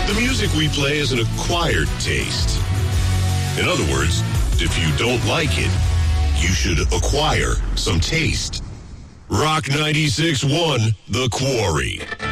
The music we play is an acquired taste. In other words, if you don't like it, you should acquire some taste. Rock 96.1, The Quarry.